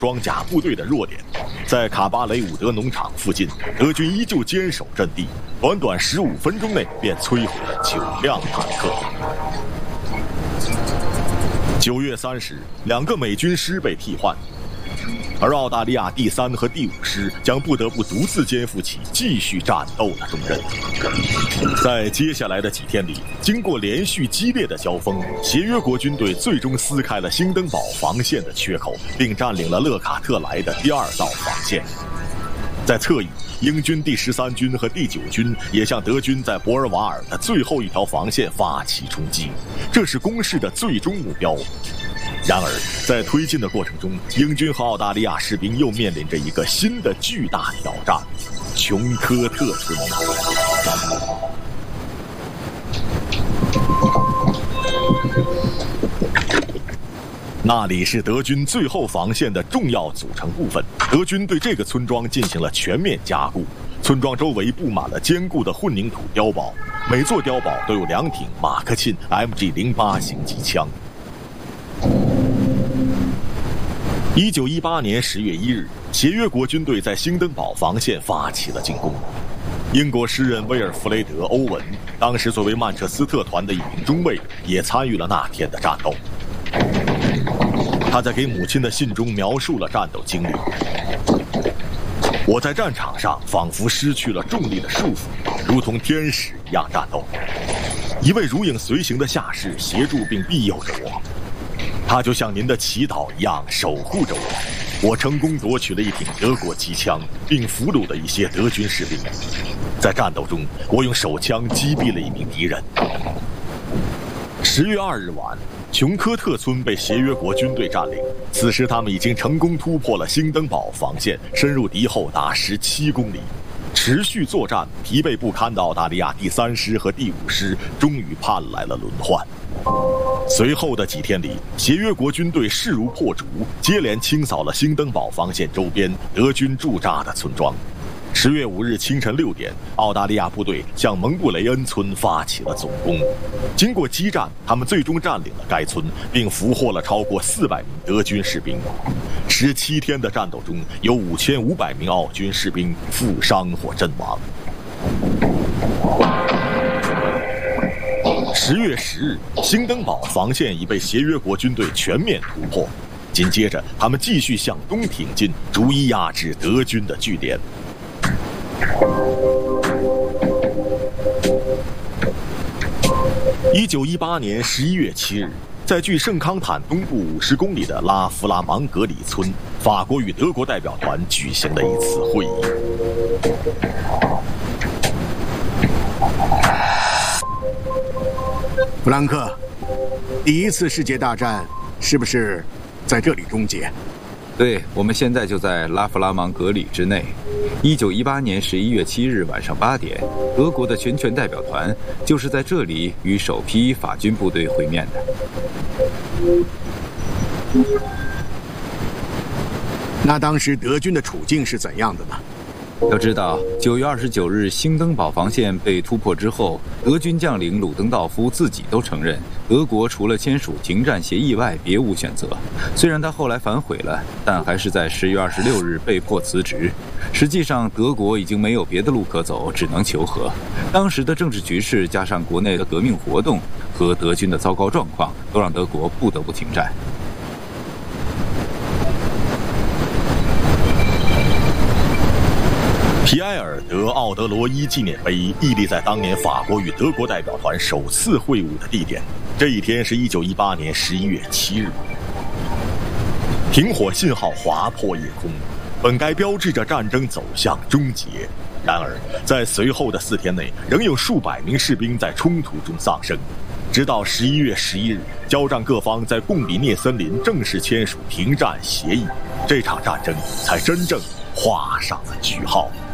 装甲部队的弱点。在卡巴雷伍德农场附近，德军依旧坚守阵地，短短15分钟内便摧毁了9辆坦克。9月30日，2个美军师被替换，而澳大利亚第3和第5师将不得不独自肩负起继续战斗的重任。在接下来的几天里，经过连续激烈的交锋，协约国军队最终撕开了兴登堡防线的缺口，并占领了勒卡特莱的第2道防线。在侧翼，英军第13军和第9军也向德军在博尔瓦尔的最后一条防线发起冲击，这是攻势的最终目标。然而，在推进的过程中，英军和澳大利亚士兵又面临着一个新的巨大挑战——琼科特村。那里是德军最后防线的重要组成部分，德军对这个村庄进行了全面加固。村庄周围布满了坚固的混凝土碉堡，每座碉堡都有2挺马克沁 MG08 型机枪。1918年10月1日，协约国军队在兴登堡防线发起了进攻。英国诗人威尔弗雷德·欧文，当时作为曼彻斯特团的一名中尉，也参与了那天的战斗。他在给母亲的信中描述了战斗经历：我在战场上仿佛失去了重力的束缚，如同天使一样战斗。一位如影随形的下士协助并庇佑着我，他就像您的祈祷一样守护着我。我成功夺取了一挺德国机枪，并俘虏了一些德军士兵。在战斗中，我用手枪击毙了一名敌人。10月2日晚，琼科特村被协约国军队占领。此时，他们已经成功突破了兴登堡防线，深入敌后达17公里。持续作战、疲惫不堪的澳大利亚第3师和第5师终于盼来了轮换。随后的几天里，协约国军队势如破竹，接连清扫了兴登堡防线周边德军驻扎的村庄。10月5日清晨6点，澳大利亚部队向蒙布雷恩村发起了总攻。经过激战，他们最终占领了该村，并俘获了超过400名德军士兵。17天的战斗中，有5500名澳军士兵负伤或阵亡。10月10日，兴登堡防线已被协约国军队全面突破。紧接着，他们继续向东挺进，逐一压制德军的据点。1918年11月7日，在距圣康坦东部50公里的拉弗拉芒格里村，法国与德国代表团举行了一次会议。 弗兰克，第1次世界大战是不是在这里终结？ 对，我们现在就在拉弗拉芒格里之内。1918年11月7日晚上8点，德国的全权代表团就是在这里与首批法军部队会面的。 那当时德军的处境是怎样的呢？ 要知道，9月29日兴登堡防线被突破之后，德军将领鲁登道夫自己都承认，德国除了签署停战协议外别无选择。虽然他后来反悔了，但还是在10月26日被迫辞职。实际上，德国已经没有别的路可走，只能求和。当时的政治局势加上国内的革命活动和德军的糟糕状况，都让德国不得不停战。 皮埃尔德奥德罗伊纪念碑屹立在当年法国与德国代表团首次会晤的地点。这一天是1918年11月7日。停火信号划破夜空，本该标志着战争走向终结。然而，在随后的4天内，仍有数百名士兵在冲突中丧生。直到11月11日，交战各方在贡比涅森林正式签署停战协议，这场战争才真正画上了句号。